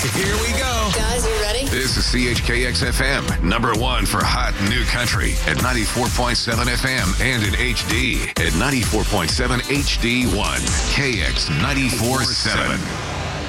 Here we go. Guys, you ready? This is CHKX-FM, .1 for hot new country at 94.7 FM and in HD at 94.7 HD1, KX 94.7.